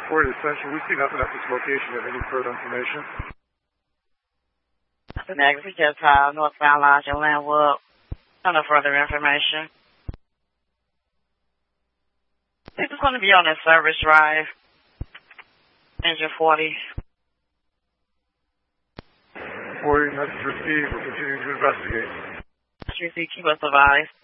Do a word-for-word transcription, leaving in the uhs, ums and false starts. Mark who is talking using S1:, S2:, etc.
S1: forty Essential. We see nothing at this location. Have any further information?
S2: The next we just called Northbound Lodge in Linwood. No further information. This is going to be on a service drive. Engine forty.
S1: forty, message received. We're continuing to investigate.
S2: Message received. Keep us advised.